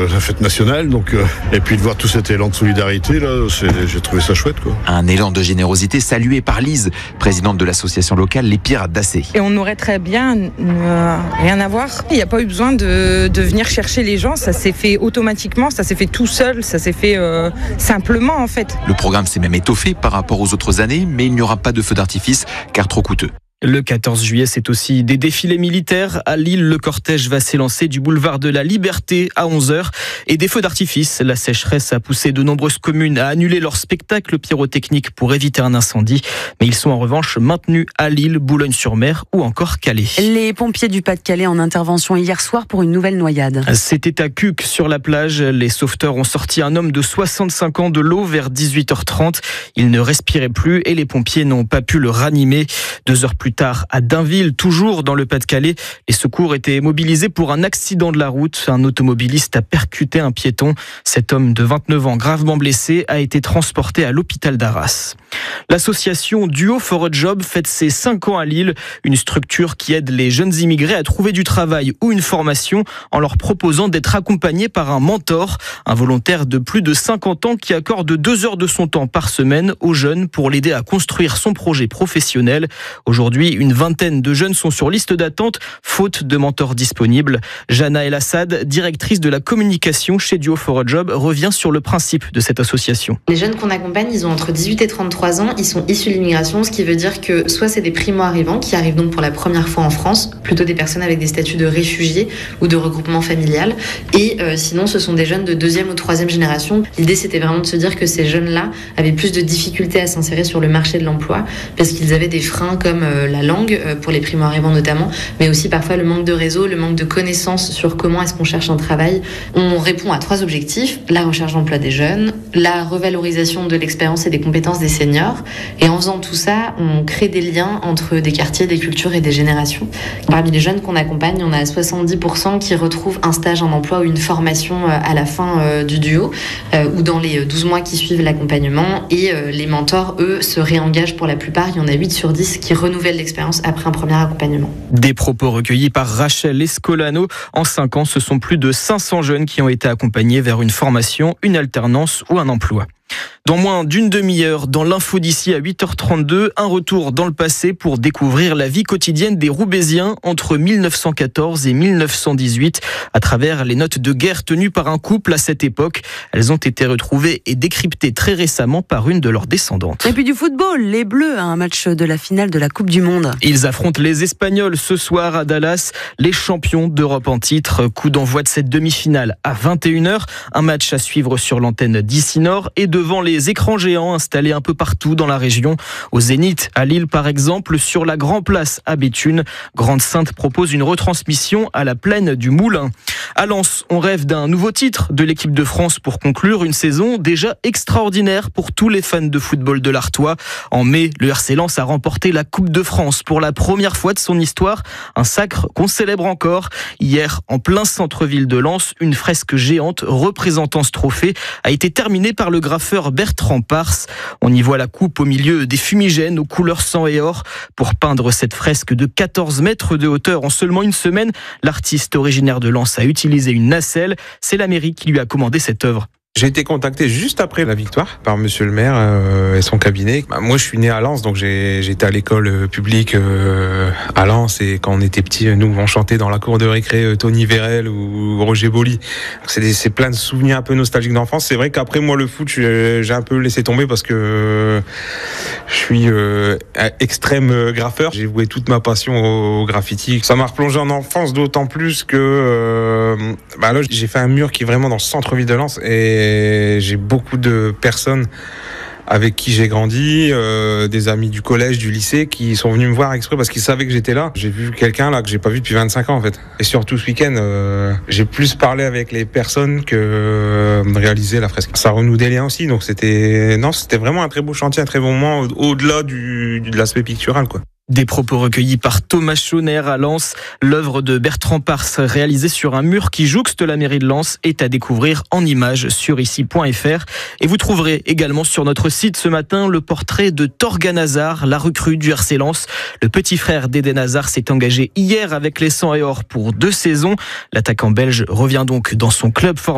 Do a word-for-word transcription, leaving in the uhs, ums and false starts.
la fête nationale. Donc, euh, et puis de voir tout cet élan de solidarité, là, c'est, j'ai trouvé ça chouette, quoi. Un élan de générosité salué par Lise, présidente de l'association locale Les Pirates d'Assé. Et on aurait très bien euh, rien à voir. Il n'y a pas eu besoin de, de venir chercher les gens. Ça s'est fait automatiquement, ça s'est fait tout seul, ça s'est fait euh, simplement en fait. Le programme s'est même étoffé par rapport aux autres années, mais il n'y aura pas de feu d'artifice car trop coûteux. Le quatorze juillet, c'est aussi des défilés militaires. À Lille, le cortège va s'élancer du boulevard de la Liberté à onze heures. Et des feux d'artifice. La sécheresse a poussé de nombreuses communes à annuler leurs spectacles pyrotechniques pour éviter un incendie. Mais ils sont en revanche maintenus à Lille, Boulogne-sur-Mer ou encore Calais. Les pompiers du Pas-de-Calais en intervention hier soir pour une nouvelle noyade. C'était à Cuques, sur la plage. Les sauveteurs ont sorti un homme de soixante-cinq ans de l'eau vers dix-huit heures trente. Il ne respirait plus et les pompiers n'ont pas pu le ranimer. Deux heures plus tard, à Dainville, toujours dans le Pas-de-Calais, les secours étaient mobilisés pour un accident de la route. Un automobiliste a percuté un piéton. Cet homme de vingt-neuf ans, gravement blessé, a été transporté à l'hôpital d'Arras. L'association Duo for a Job fête ses cinq ans à Lille, une structure qui aide les jeunes immigrés à trouver du travail ou une formation en leur proposant d'être accompagnés par un mentor, un volontaire de plus de cinquante ans qui accorde deux heures de son temps par semaine aux jeunes pour l'aider à construire son projet professionnel. Aujourd'hui, une vingtaine de jeunes sont sur liste d'attente, faute de mentors disponibles. Jana El Assad, directrice de la communication chez Duo for a Job, revient sur le principe de cette association. Les jeunes qu'on accompagne, ils ont entre dix-huit et trente-trois ans, ils sont issus de l'immigration, ce qui veut dire que soit c'est des primo-arrivants qui arrivent donc pour la première fois en France, plutôt des personnes avec des statuts de réfugiés ou de regroupement familial, et euh, sinon ce sont des jeunes de deuxième ou troisième génération. L'idée c'était vraiment de se dire que ces jeunes-là avaient plus de difficultés à s'insérer sur le marché de l'emploi parce qu'ils avaient des freins comme euh, la langue, euh, pour les primo-arrivants notamment, mais aussi parfois le manque de réseau, le manque de connaissances sur comment est-ce qu'on cherche un travail. On répond à trois objectifs: la recherche d'emploi des jeunes, la revalorisation de l'expérience et des compétences des seniors, et en faisant tout ça, on crée des liens entre des quartiers, des cultures et des générations. Parmi les jeunes qu'on accompagne, on a soixante-dix pour cent qui retrouvent un stage, un emploi ou une formation à la fin du duo, ou dans les douze mois qui suivent l'accompagnement, et les mentors, eux, se réengagent pour la plupart. Il y en a huit sur dix qui renouvellent l'expérience après un premier accompagnement. Des propos recueillis par Rachel Escolano. En cinq ans, ce sont plus de cinq cents jeunes qui ont été accompagnés vers une formation, une alternance ou un emploi. Dans moins d'une demi-heure, dans l'info d'ici à huit heures trente-deux, un retour dans le passé pour découvrir la vie quotidienne des Roubaisiens entre mille neuf cent quatorze et mille neuf cent dix-huit à travers les notes de guerre tenues par un couple à cette époque. Elles ont été retrouvées et décryptées très récemment par une de leurs descendantes. Et puis du football, les Bleus à un match de la finale de la Coupe du Monde. Ils affrontent les Espagnols ce soir à Dallas, les champions d'Europe en titre. Coup d'envoi de cette demi-finale à vingt et une heures. Un match à suivre sur l'antenne d'ici Nord et devant les écrans géants installés un peu partout dans la région. Au Zénith, à Lille par exemple, sur la Grand Place à Béthune, Grande-Sainte propose une retransmission à la plaine du Moulin. À Lens, on rêve d'un nouveau titre de l'équipe de France pour conclure une saison déjà extraordinaire pour tous les fans de football de l'Artois. En mai, le R C Lens a remporté la Coupe de France pour la première fois de son histoire, un sacre qu'on célèbre encore. Hier, en plein centre-ville de Lens, une fresque géante représentant ce trophée a été terminée par le graffeur Bertrand Pars. On y voit la coupe au milieu des fumigènes aux couleurs sang et or. Pour peindre cette fresque de quatorze mètres de hauteur en seulement une semaine, l'artiste originaire de Lens a utilisé une nacelle. C'est la mairie qui lui a commandé cette œuvre. J'ai été contacté juste après la victoire par monsieur le maire euh, et son cabinet. Bah, moi, je suis né à Lens, donc j'ai, j'étais à l'école euh, publique euh, à Lens. Et quand on était petits, nous, on chantait dans la cour de récré euh, Tony Vérel ou Roger Boli. C'est, des, c'est plein de souvenirs un peu nostalgiques d'enfance. C'est vrai qu'après, moi, le foot, je, j'ai un peu laissé tomber parce que euh, je suis euh, extrême graffeur. J'ai voué toute ma passion au, au graffiti. Ça m'a replongé en enfance, d'autant plus que euh, bah là, j'ai fait un mur qui est vraiment dans le centre-ville de Lens. Et Et j'ai beaucoup de personnes avec qui j'ai grandi, euh, des amis du collège, du lycée, qui sont venus me voir exprès parce qu'ils savaient que j'étais là. J'ai vu quelqu'un là que j'ai pas vu depuis vingt-cinq ans en fait. Et surtout ce week-end, euh, j'ai plus parlé avec les personnes que euh, réaliser la fresque. Ça renoue des liens aussi, donc c'était non, c'était vraiment un très beau chantier, un très bon moment au- au-delà du, du de l'aspect pictural quoi. Des propos recueillis par Thomas Chauner à Lens. L'œuvre de Bertrand Pars, réalisée sur un mur qui jouxte la mairie de Lens, est à découvrir en images sur ici point f r. Et vous trouverez également sur notre site ce matin le portrait de Torgan Hazard, la recrue du R C Lens. Le petit frère d'Eden Hazard s'est engagé hier avec les cent et or pour deux saisons. L'attaquant belge revient donc dans son club formé